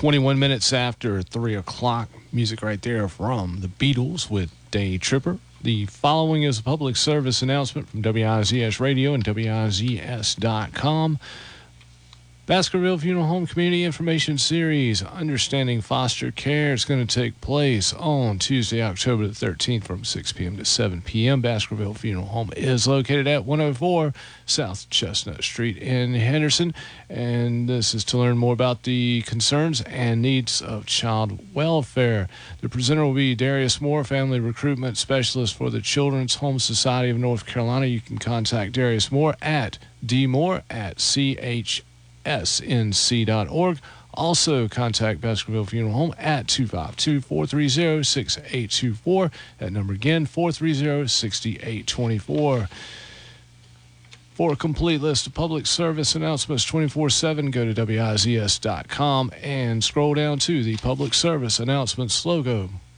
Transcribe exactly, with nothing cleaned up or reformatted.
twenty-one minutes after three o'clock. Music right there from the Beatles with Day Tripper. The following is a public service announcement from W I Z S Radio and W I Z S dot com. Baskerville Funeral Home Community Information Series, Understanding Foster Care, is going to take place on Tuesday, October the thirteenth from six p.m. to seven p.m. Baskerville Funeral Home is located at one oh four South Chestnut Street in Henderson. And this is to learn more about the concerns and needs of child welfare. The presenter will be Darius Moore, Family Recruitment Specialist for the Children's Home Society of North Carolina. You can contact Darius Moore at dmoore at c h s n c dot org. Also contact Baskerville Funeral Home at two five two, four three zero, six eight two four. That number again, four three zero, six eight two four. For a complete list of public service announcements twenty-four seven, go to W I Z S dot com and scroll down to the public service announcements logo.